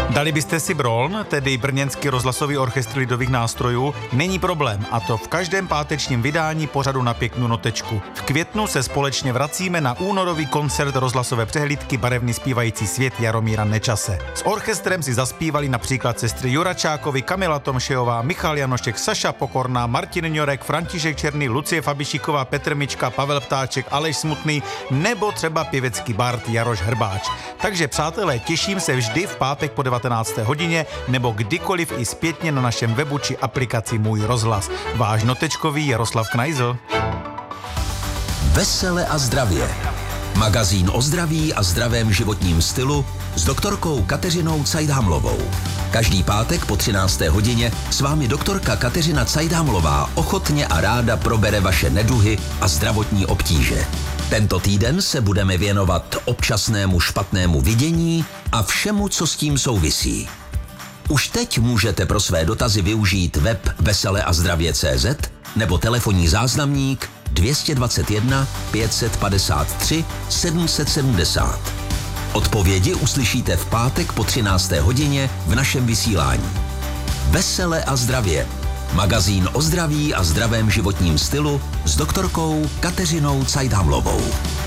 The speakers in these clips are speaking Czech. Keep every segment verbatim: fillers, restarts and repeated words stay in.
Dali byste si Broln, tedy brněnský rozhlasový orchestr lidových nástrojů? Není problém, a to v každém pátečním vydání pořadu Na pěknou notečku. V květnu se společně vracíme na únorový koncert rozhlasové přehlídky Barevný zpívající svět Jaromíra Nečase. S orchestrem si zaspívali například sestry Juračákovi, Kamila Tomšejová, Michal Janošek, Saša Pokorná, Martin Ňorek, František Černý, Lucie Fabišíková, Petr Mička, Pavel Ptáček, Aleš Smutný nebo třeba pěvecký bard Jaroš Hrbáč. Takže přátelé, těším se vždy v pátek po devatenácté hodině nebo kdykoliv i zpětně na našem webu či aplikaci Můj rozhlas. Váš notečkový Jaroslav Knajzl. Vesele a zdravě. Magazín o zdraví a zdravém životním stylu s doktorkou Kateřinou Cajdhamlovou. Každý pátek po třinácté hodině s vámi doktorka Kateřina Cajdhamlová ochotně a ráda probere vaše neduhy a zdravotní obtíže. Tento týden se budeme věnovat občasnému špatnému vidění a všemu, co s tím souvisí. Už teď můžete pro své dotazy využít web vesele a zdravě tečka cé zet nebo telefonní záznamník dvě stě dvacet jedna pět set padesát tři sedm set sedmdesát. Odpovědi uslyšíte v pátek po třinácté hodině v našem vysílání. Vesele a zdravě. Magazín o zdraví a zdravém životním stylu s doktorkou Kateřinou Cajdhamlovou.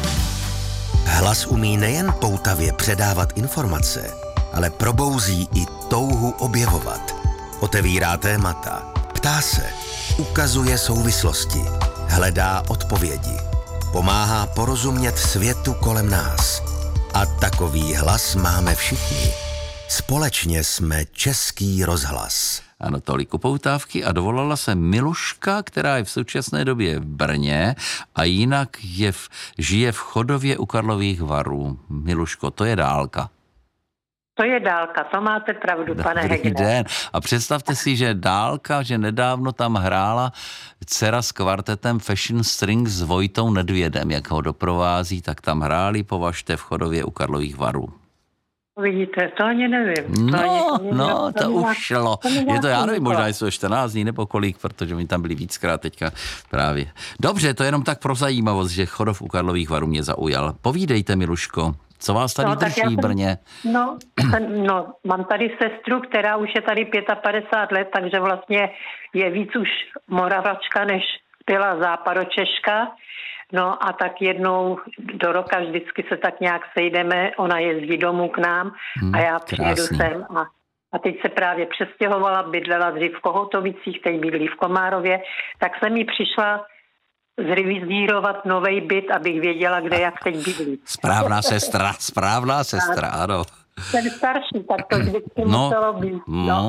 Hlas umí nejen poutavě předávat informace, ale probouzí i touhu objevovat. Otevírá témata, ptá se, ukazuje souvislosti, hledá odpovědi, pomáhá porozumět světu kolem nás. A takový hlas máme všichni. Společně jsme Český rozhlas. Ano, tolik upoutávky a dovolala se Miluška, která je v současné době v Brně a jinak je v, žije v Chodově u Karlových Varů. Miluško, to je dálka. To je dálka, to máte pravdu, pane Dobrý Hegner. den. A představte si, že dálka, že nedávno tam hrála dcera s kvartetem Fashion Strings s Vojtou Nedvědem, jak ho doprovází, tak tam hráli, považte, v Chodově u Karlových Varů. Vidíte, to ani nevím. To No, ani, to no, to už šlo. Je to, já nevím, možná je jsou čtrnáct dní nebo kolik, protože mi tam byli víckrát teďka právě. Dobře, to je jenom tak pro zajímavost, že Chodov u Karlových Varů mě zaujal. Povídejte, Miluško, co vás tady No, tak já drží v jsem- Brně? No, no, mám tady sestru, která už je tady padesát pět let, takže vlastně je víc už Moravačka, než byla Západočeška. No a tak jednou do roka vždycky se tak nějak sejdeme, ona jezdí domů k nám Hmm, a já přijedu krásný. sem a, a teď se právě přestěhovala, bydlela dřív v Kohotovicích, teď bydlí v Komárově, tak jsem jí přišla zrevizírovat novej byt, abych věděla, kde jak teď bydlí. Správná sestra, správná sestra, ano. Ten starší, tak to vždycky No, muselo být. no,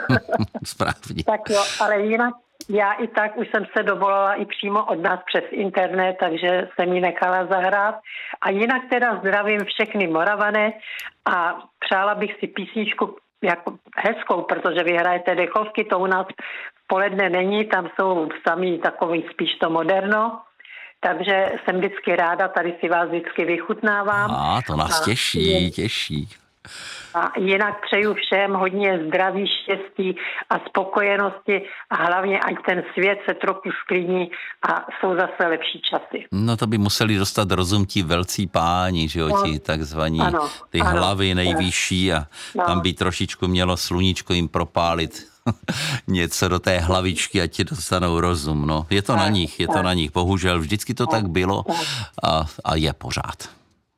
správně. Tak jo, ale jinak já i tak už jsem se dovolala i přímo od nás přes internet, takže jsem ji nechala zahrát. A jinak teda zdravím všechny Moravané a přála bych si písničku jako hezkou, protože vy hrajete dechovky, to u nás v poledne není, tam jsou sami takový spíš to moderno. Takže jsem vždycky ráda, tady si vás vždycky vychutnávám. A to nás A- těší, těší. A jinak přeju všem hodně zdraví, štěstí a spokojenosti a hlavně, ať ten svět se trochu sklidní a jsou zase lepší časy. No to by museli dostat rozum ti velcí páni, že jo, No, ti takzvaní, ano, ty ano, hlavy nejvyšší a no. tam by trošičku mělo sluníčko jim propálit něco do té hlavičky a ti dostanou rozum, no. Je to na Tak, nich, je to tak. na nich, bohužel, vždycky to tak bylo a, a je pořád.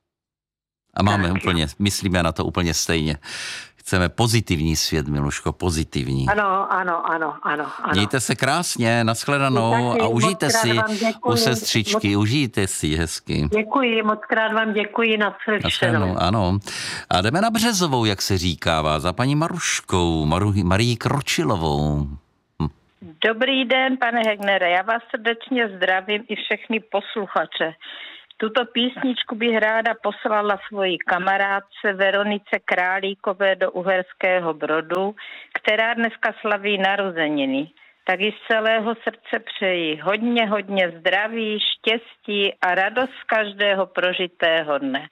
A máme Tak. úplně, myslíme na to úplně stejně. Chceme pozitivní svět, Miluško, pozitivní. Ano, ano, ano, ano. ano. Mějte se krásně, nashledanou Vy taky, a užijte moc krát si vám děkuji. u sestřičky, užijte si hezky. Děkuji, moc krát vám děkuji, na Nashledanou, ano. A jdeme na Březovou, jak se říkává, za paní Maruškou, Maru, Marii Kročilovou. Dobrý den, pane Hegnere, já vás srdečně zdravím i všechny posluchače. Tuto písničku bych ráda poslala svojí kamarádce Veronice Králíkové do Uherského Brodu, která dneska slaví narozeniny. Tak ji z celého srdce přeji hodně, hodně zdraví, štěstí a radost z každého prožitého dne.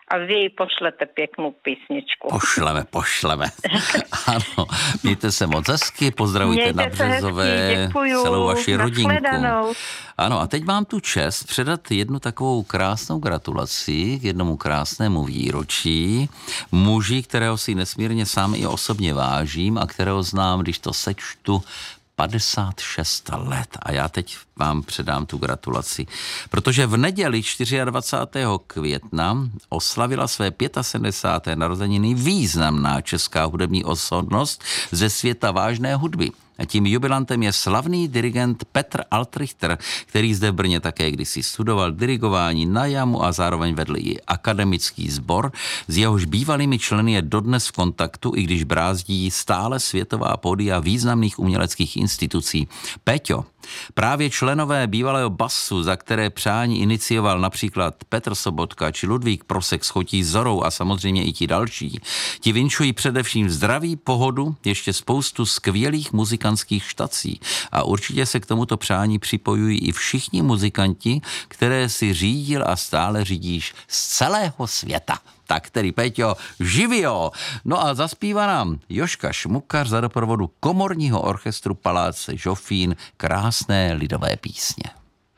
a vy jej pošlete pěknou písničku. Pošleme, pošleme. Ano, mějte se moc hezky, pozdravujte na Březové celou vaši rodinku. Ano, a teď mám tu čest předat jednu takovou krásnou gratulaci k jednomu krásnému výročí. Muži, kterého si nesmírně sám i osobně vážím a kterého znám, když to sečtu, padesát šest let. A já teď vám předám tu gratulaci. Protože v neděli dvacátého čtvrtého května oslavila své sedmdesáté páté narozeniny významná česká hudební osobnost ze světa vážné hudby. A tím jubilantem je slavný dirigent Petr Altrichter, který zde v Brně také kdysi studoval dirigování na jamu a zároveň vedl i akademický sbor. S jehož bývalými členy je dodnes v kontaktu, i když brázdí stále světová pódia významných uměleckých institucí. Péťo, právě členové bývalého basu, za které přání inicioval například Petr Sobotka či Ludvík Prosek s Chotí Zorou a samozřejmě i ti další, ti vinčují především zdraví, pohodu, ještě spoustu skvělých muzikantských štací a určitě se k tomuto přání připojují i všichni muzikanti, které si řídil a stále řídíš z celého světa. Tak tedy, Péťo, živio! No a zaspívá nám Jožka Šmukař za doprovodu komorního orchestru Paláce Žofín krásné lidové písně.